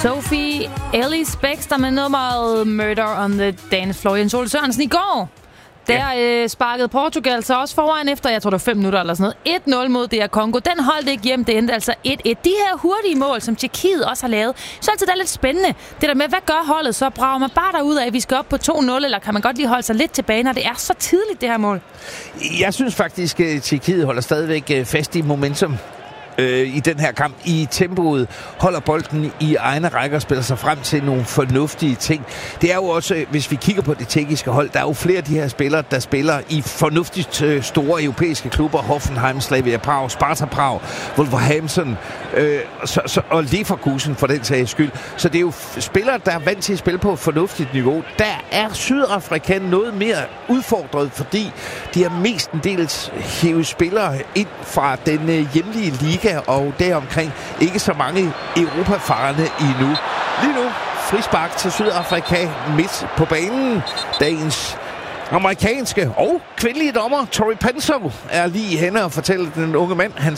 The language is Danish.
Sophie Ellis Bextor med nummeret Murder on the Dance Floor. Jens Ole Sørensen i går. Der sparkede Portugal så også foran efter, jeg tror det var 5 minutter eller sådan noget, 1-0 mod DR Congo. Den holdt ikke hjem, det endte altså 1-1. De her hurtige mål, som Tjekkiet også har lavet, så altid det er lidt spændende. Det der med, hvad gør holdet? Så brager man bare derud af, at vi skal op på 2-0, eller kan man godt lige holde sig lidt tilbage, når det er så tidligt, det her mål? Jeg synes faktisk, at Tjekkiet holder stadigvæk fast i momentum i den her kamp. I tempoet holder bolden i egne rækker og spiller sig frem til nogle fornuftige ting. Det er jo også, hvis vi kigger på det tjekkiske hold, der er jo flere af de her spillere, der spiller i fornuftigt store europæiske klubber. Hoffenheim, Slavia Prag, Sparta Prag, Wolverhampton og Leverkusen for den sags skyld. Så det er jo spillere, der er vant til at spille på et fornuftigt niveau. Der er Sydafrika noget mere udfordret, fordi de har mestendels hævet spillere ind fra den hjemlige liga, og deromkring ikke så mange europafarende endnu. Lige nu frispark til Sydafrika midt på banen. Dagens amerikanske og kvindelige dommer Tori Penso er lige henne og fortæller den unge mand, han